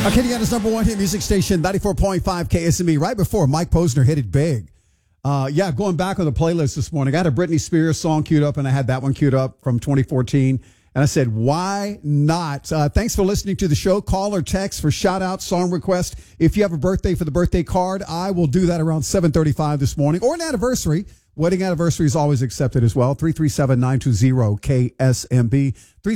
Acadiana's number one hit music station, 94.5 KSME. Right before Mike Posner hit it big. Going back on the playlist this morning, I had a Britney Spears song queued up, and I had that one queued up from 2014. And I said, why not? Thanks for listening to the show. Call or text for shout out, song request. If you have a birthday for the birthday card, I will do that around 7:35 this morning, or an anniversary. Wedding anniversary is always accepted as well. 337-920-KSMB.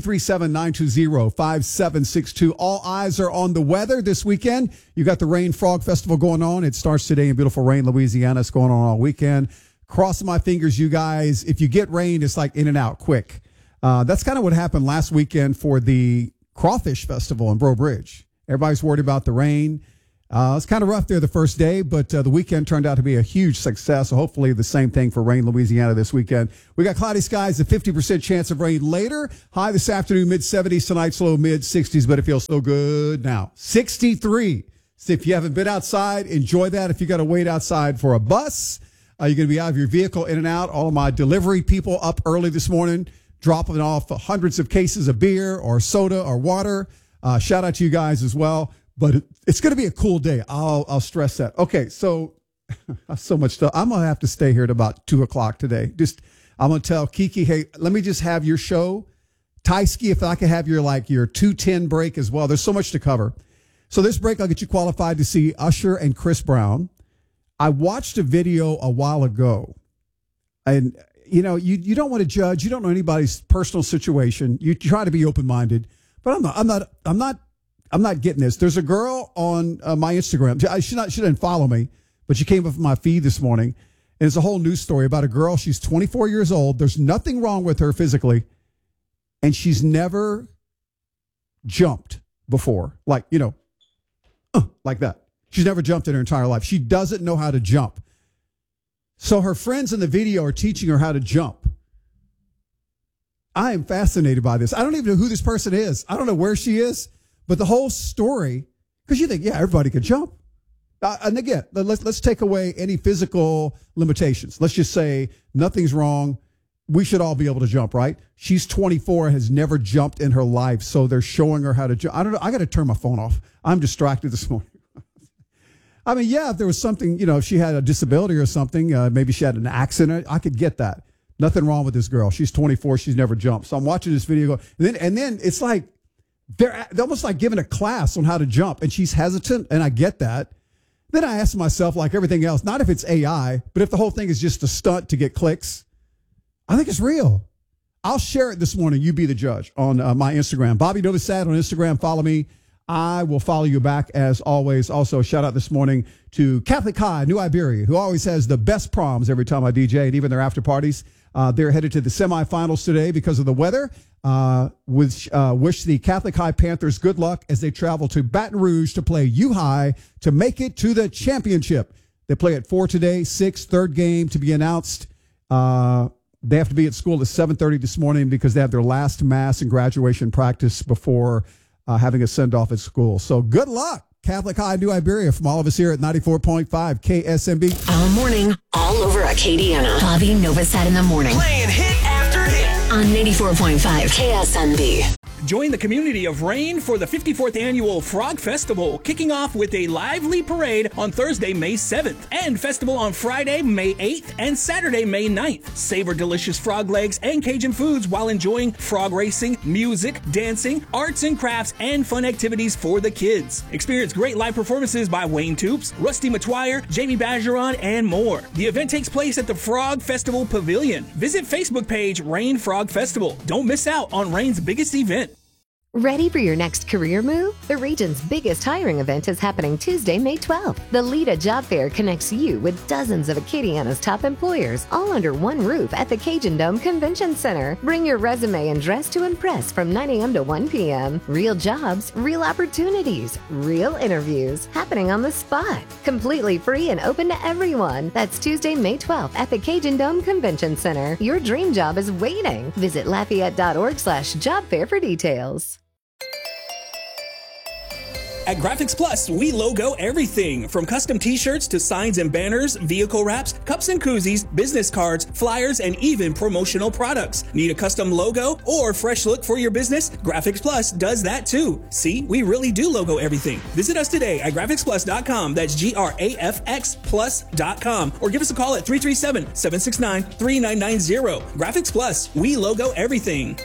337-920-5762. All eyes are on the weather this weekend. You got the Rain Frog Festival going on. It starts today in beautiful Rain, Louisiana. It's going on all weekend. Crossing my fingers, you guys. If you get rain, it's like in and out quick. That's kind of what happened last weekend for the Crawfish Festival in Breaux Bridge. Everybody's worried about the rain. It's kind of rough there the first day, but the weekend turned out to be a huge success. So hopefully the same thing for Rain, Louisiana this weekend. We got cloudy skies, a 50% chance of rain later. High this afternoon, mid-70s. Tonight's low mid-60s, but it feels so good now. 63. So if you haven't been outside, enjoy that. If you got to wait outside for a bus, you're going to be out of your vehicle in and out. All of my delivery people up early this morning, dropping off hundreds of cases of beer or soda or water. Shout out to you guys as well. But it's going to be a cool day. I'll stress that. Okay, so so much stuff. I'm going to have to stay here at about 2 o'clock today. I'm going to tell Kiki, hey, let me just have your show. Tyski, if I could have your 2:10 break as well. There's so much to cover. So this break, I'll get you qualified to see Usher and Chris Brown. I watched a video a while ago. And, you don't want to judge. You don't know anybody's personal situation. You try to be open-minded. But I'm not getting this. There's a girl on my Instagram. She didn't follow me, but she came up on my feed this morning. And it's a whole news story about a girl. She's 24 years old. There's nothing wrong with her physically. And she's never jumped before. Like that. She's never jumped in her entire life. She doesn't know how to jump. So her friends in the video are teaching her how to jump. I am fascinated by this. I don't even know who this person is. I don't know where she is. But the whole story, because you think, yeah, everybody can jump. And again, let's take away any physical limitations. Let's just say nothing's wrong. We should all be able to jump, right? She's 24 and has never jumped in her life. So they're showing her how to jump. I don't know. I got to turn my phone off. I'm distracted this morning. I mean, yeah, if there was something, if she had a disability or something, maybe she had an accident, I could get that. Nothing wrong with this girl. She's 24. She's never jumped. So I'm watching this video. And then it's like, they're almost like giving a class on how to jump, and she's hesitant, and I get that. Then I ask myself, like everything else, not if it's AI, but if the whole thing is just a stunt to get clicks, I think it's real. I'll share it this morning. You be the judge on my Instagram. Bobby Novosad on Instagram. Follow me. I will follow you back as always. Also, shout out this morning to Catholic High, New Iberia, who always has the best proms every time I DJ and even their after parties. They're headed to the semifinals today because of the weather. Wish the Catholic High Panthers good luck as they travel to Baton Rouge to play U-High to make it to the championship. They play at 4 today, 6, third game to be announced. They have to be at school at 7:30 this morning because they have their last mass and graduation practice before having a send-off at school. So good luck, Catholic High, New Iberia, from all of us here at 94.5 KSMB. All morning, all over Acadiana. Bobby Novosad in the morning. Playing hit after hit. On 94.5 KSMB. Join the community of Rain for the 54th Annual Frog Festival, kicking off with a lively parade on Thursday, May 7th, and festival on Friday, May 8th, and Saturday, May 9th. Savor delicious frog legs and Cajun foods while enjoying frog racing, music, dancing, arts and crafts, and fun activities for the kids. Experience great live performances by Wayne Toops, Rusty Matuire, Jamie Bajeron, and more. The event takes place at the Frog Festival Pavilion. Visit Facebook page Rain Frog Festival. Don't miss out on Rain's biggest event. Ready for your next career move? The region's biggest hiring event is happening Tuesday, May 12th. The Lita Job Fair connects you with dozens of Acadiana's top employers, all under one roof at the Cajun Dome Convention Center. Bring your resume and dress to impress from 9 a.m. to 1 p.m. Real jobs, real opportunities, real interviews happening on the spot. Completely free and open to everyone. That's Tuesday, May 12th at the Cajun Dome Convention Center. Your dream job is waiting. Visit Lafayette.org/job fair for details. At Graphics Plus, we logo everything from custom t-shirts to signs and banners, vehicle wraps, cups and koozies, business cards, flyers, and even promotional products. Need a custom logo or fresh look for your business? Graphics Plus does that too. See, we really do logo everything. Visit us today at graphicsplus.com. That's GRAFX Plus.com. Or give us a call at 337-769-3990. Graphics Plus, we logo everything.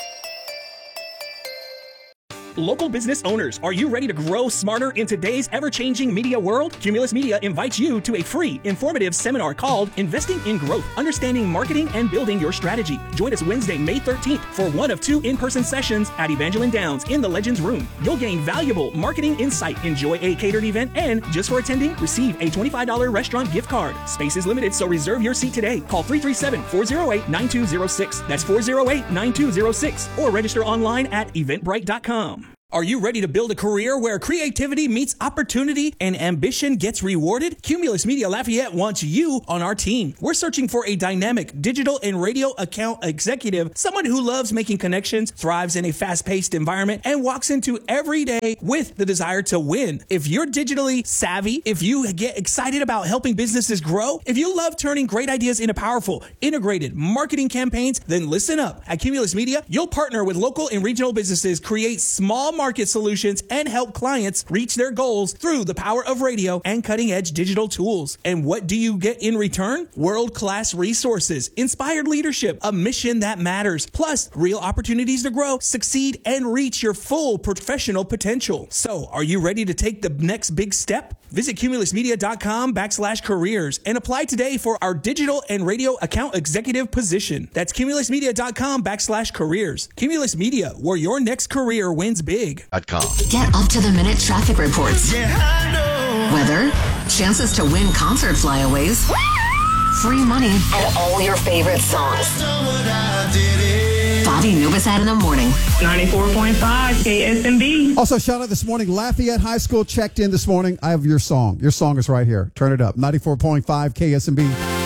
Local business owners, are you ready to grow smarter in today's ever-changing media world? Cumulus Media invites you to a free, informative seminar called Investing in Growth, Understanding Marketing and Building Your Strategy. Join us Wednesday, May 13th for one of 2 in-person sessions at Evangeline Downs in the Legends Room. You'll gain valuable marketing insight, enjoy a catered event, and just for attending, receive a $25 restaurant gift card. Space is limited, so reserve your seat today. Call 337-408-9206. That's 408-9206. Or register online at eventbrite.com. Are you ready to build a career where creativity meets opportunity and ambition gets rewarded? Cumulus Media Lafayette wants you on our team. We're searching for a dynamic digital and radio account executive, someone who loves making connections, thrives in a fast-paced environment, and walks into every day with the desire to win. If you're digitally savvy, if you get excited about helping businesses grow, if you love turning great ideas into powerful, integrated marketing campaigns, then listen up. At Cumulus Media, you'll partner with local and regional businesses, create small market solutions, and help clients reach their goals through the power of radio and cutting-edge digital tools. And what do you get in return? World-class resources, inspired leadership, a mission that matters, plus real opportunities to grow, succeed, and reach your full professional potential. So, are you ready to take the next big step? Visit cumulusmedia.com/careers and apply today for our digital and radio account executive position. That's cumulusmedia.com/careers. Cumulus Media, where your next career wins big. Get up-to-the-minute traffic reports. Weather, chances to win concert flyaways, free money, and all your favorite songs. Bobby Novosad in the morning. 94.5 KSMB. Also, shout out this morning, Lafayette High School checked in this morning. I have your song. Your song is right here. Turn it up. 94.5 KSMB.